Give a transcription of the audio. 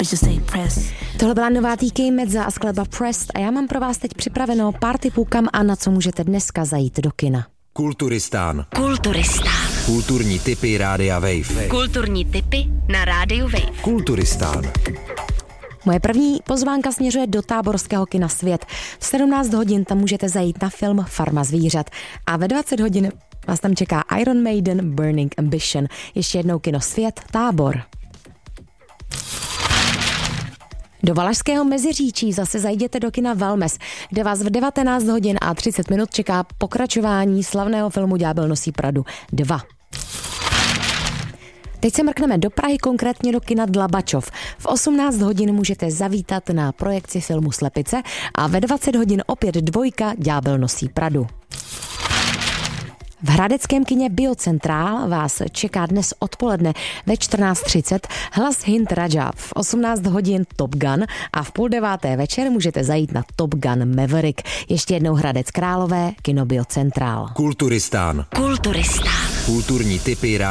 Tohle byla nová TK Medza a skladba Pressed a já mám pro vás teď připraveno pár tipů, kam a na co můžete dneska zajít do kina. Kulturistán. Kulturistán. Kulturní tipy Rádia Wave. Kulturní tipy na Rádiu Wave. Kulturistán. Moje první pozvánka směřuje do táborského kina Svět. V 17 hodin tam můžete zajít na film Farma zvířat a ve 20 hodin vás tam čeká Iron Maiden Burning Ambition. Ještě jednou kino Svět, Tábor. Do Valašského Meziříčí zase zajděte do kina Valmes, kde vás v 19 hodin a 30 minut čeká pokračování slavného filmu Ďábel nosí Pradu 2. Teď se mrkneme do Prahy, konkrétně do kina Dlabačov. V 18 hodin můžete zavítat na projekci filmu Slepice a ve 20 hodin opět 2 Ďábel nosí Pradu. V hradeckém kině Biocentrál vás čeká dnes odpoledne ve 14:30 Hlas Hind Raja, v 18 hodin Top Gun a v 8:30 večer můžete zajít na Top Gun Maverick. Ještě jednou Hradec Králové, kino Biocentrál. Kulturistán. Kulturistán. Kulturní tipy